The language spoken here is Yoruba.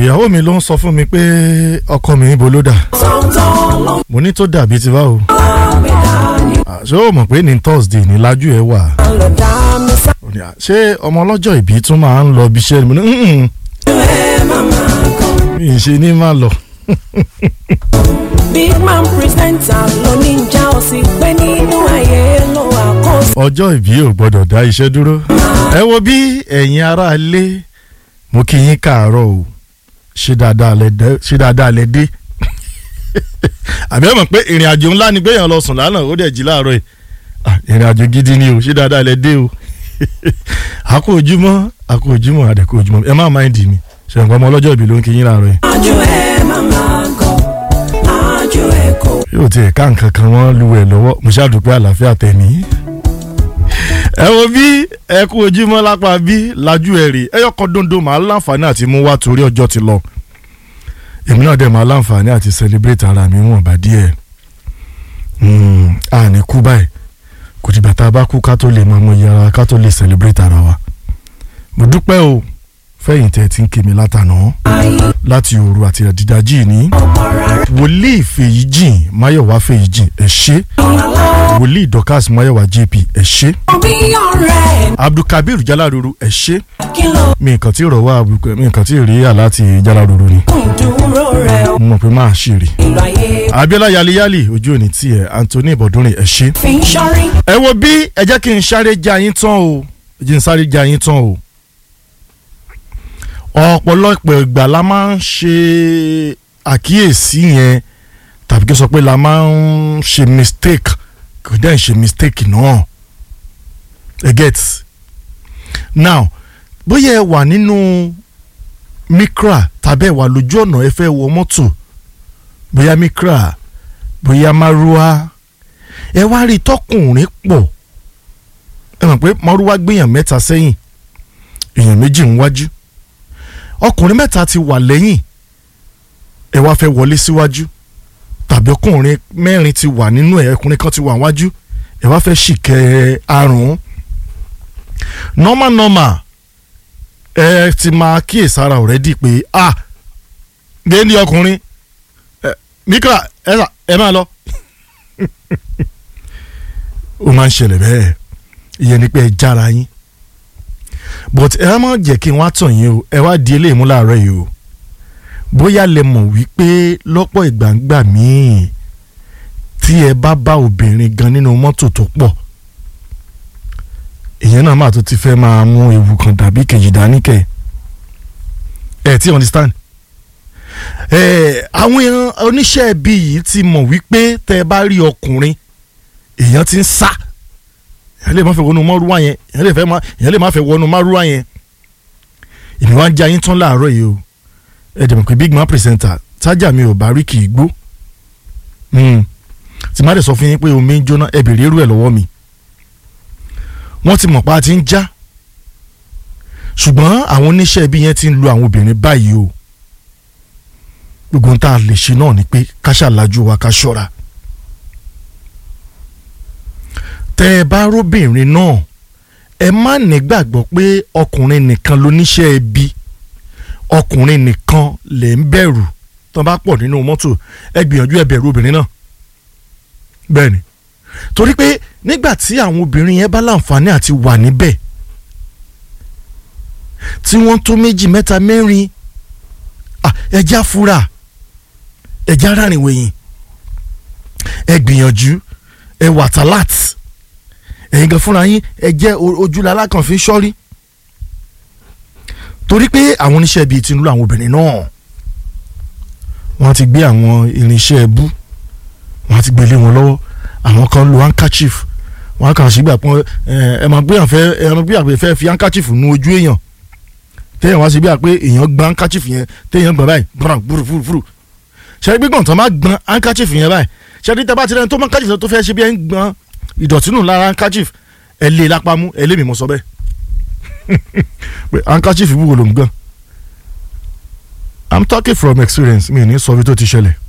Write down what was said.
ìyàwó mi ló ń sọ fún mi pé ọkọ mi níbo ló dà mo ní tó dàbí ti báwo ṣé o mọ̀ pé ní Thursday ní lájú ẹ wà ṣé ọmọ ọlọ́jọ́ ìbí tún máa ń lọ bí iṣẹ́ mi mi ì ṣe ní má lọ. Big man presenter ló ní ìjà òsì pé nínú ayé ló wà kó. ọjọ́ ìbí ò gbọ́dọ̀ dá iṣẹ́ dúró. ẹ wo bí ẹ̀yin ará ilé mo kí yín káàárọ̀ o ṣe dáadáa lẹ dé àbí ẹ mọ̀ pé ìrìn àjò ńlá ni gbéyàn lọ sùn lánàá ó dẹ̀ jí láàárọ̀ yìí ìrìn àjò gidi ni o ṣe dáadáa lẹ dé o àkó ojúmọ́ àdẹ̀kó ojúmọ́ ẹ má máìndì mi ṣe nǹkan ọmọ ọlọ́jọ́ ìbí ló ń kí yín láàárọ̀ yìí. Àjò ẹ̀ màmá gan, àjò ẹ̀ kò. yóò tiẹ̀ ká nǹkan kan wọ́n lu ẹ̀ lọ́wọ́ mo ṣàdùpẹ́ àlàáfíà tẹ̀mí. ẹ wo bí ẹ kú ojúmọ́ lápá bí lajú ẹ̀ rè ẹyọ kan dondo màá láǹfààní àti mú wá torí ọjọ́ ti lọ èmi náà dẹ̀ máa láǹfààní àti celebrate ara mi wọ̀n bá díẹ̀ àní kú báyìí kò dìgbà tá a bá kú ká tó lè máa mọ iye ara ká tó lè celebrate ara wa mo dúpẹ́ o fẹ́yìn tẹ́ ti ń ké mi látànà láti òru àti àdídájì ní wòlíì Fèyíjìn Máyọ̀wá Fèyíjìn ẹ ṣé wòlíì Dorcas Máyọ̀wá JP ẹ ṣé Abdulkabir Jalaruru ẹ ṣé mi nǹkan tí rọ̀ wá mi nǹkan tí rí àláti Jalaruru ni mo mọ̀ pé máa ṣe rí Abiola Yaliyali ojú òní tiẹ̀ Anthony Bọ̀dúnrin ẹ ṣé ẹ wo bí ẹ jẹ́ kí n sáré já yín tán o ọ̀pọ̀lọpọ̀ ìgbà la máa ń ṣe àkíyèsí yẹn tàbí kí n sọ pé la máa ń ṣe mistake kò dẹ́ ṣe mistake náà ẹ get now bóyá ẹ wà nínú Micra tàbí ẹ wà lójú ọ̀nà ẹ fẹ́ wọ mọ́tò bóyá Micra bóyá Marua ẹ wá rí tọkùnrin pọ̀ ẹ mọ̀ pé Marua gbéyàn mẹ́ta sẹ́yìn èèyàn méjì ń wájú ọkùnrin mẹ́ta ti wà lẹ́yìn ẹ wá fẹ́ wọlé síwájú tàbí ọkùnrin mẹ́rin ti wà nínú ẹ̀ ọkùnrin kan ti wà wájú ẹ wá fẹ́ ṣìkẹ́ àrùn normal ẹ ti máa kíyèsára already pé géńdé ọkùnrin Micra ẹ máa lọ ó máa ń ṣẹlẹ̀ bẹ́ẹ̀ ìyẹn ni pé ẹ jára yín but ẹ má jẹ́ kí n wá tàn yín o ẹ wá di eléyìí mú láàárọ̀ yìí o bóyá lẹ mọ̀ wípé lọ́pọ̀ ìgbàǹgbà míì tí ẹ bá obìnrin gan nínú mọ́tò tó pọ̀ ìyẹn náà máa tó ti fẹ́ máa mú ewu kan dàbí kejì dání kẹ ẹ ti understand àwọn oníṣẹ́ ẹbí yìí ti mọ̀ wípé tẹ́ ẹ bá rí ọkùnrin èèyàn ti ń sá èèyàn lè má fẹ́ wọnú márúwá yẹn èèyàn lè má fẹ́ wọnú márúwá yẹn èmi wá ń jẹ́ ayín tán láàárọ̀ yìí o ẹ dẹ̀ mọ̀ pé big man presenter tájà mi ò bá rí kì í gbó tí má dẹ̀ sọ fún yín pé omi ń jóná ẹ bèrè irú ẹ̀ lọ́wọ́ mi wọ́n ti mọ̀ pa ti ń já ṣùgbọ́n àwọn oníṣẹ́ ibi yẹn ti ń lu àwọn obìnrin báyìí o gbogbo ohun tá a lè ṣe náà ni pé ká ṣàlájú wa ká ṣọ́ra tẹ́ ẹ bá róbìnrin náà ẹ má nígbàgbọ́ pé ọkùnrin nìkan lóníṣẹ́ ibi ọkùnrin nìkan lè ń bẹ̀rù tó bá pọ̀ nínú mọ́tò ẹ gbìyànjú ẹ bẹ̀rù obìnrin náà bẹ́ẹ̀ ni torí pé nígbà tí àwọn obìnrin yẹn bá láǹfààní àti wà níbẹ̀ tí wọ́n tó méjì mẹ́ta mẹ́rin ẹja fura ẹja rárìn wẹ̀yìn ẹ gbìyànjú ẹ wà talat ẹ̀yin gan fúnra yín ẹ jẹ́ ojúlala kan fi ṣọ́rí torí pé àwọn oníṣẹ́ bíi ti ń lu àwọn obìnrin náà wọ́n ti gbé àwọn irinṣẹ́ ẹbú wọ́n ti gbé lé wọn lọ́wọ́ àwọn kan lo handkerchief wọ́n kàn sí gbà pọ́n ẹ máa gbé àgbẹ̀ fẹ́ fi handkerchief nu ojú èèyàn téèyàn wá sí bí i pé èèyàn gbọ́n handkerchief yẹn téèyàn gbọ́n báyìí gbọ́n fúrufúru ṣe gbígbọ́n tó máa gbọ́n handkerchief yẹn báyìí ṣe ní tẹ́bá tirẹ̀ tó máa handkerchief tó fẹ́ ṣe bí ẹ ń gbọ́n ìdọ̀tí nù lára handkerchief ẹ lé lápá mú ẹ lé mi mọ̀ sọ bẹ́ẹ̀ pé handkerchief wúwo ló ń gbọ́n I'm talking from experience mi ní sọ bí tó ti ṣẹlẹ̀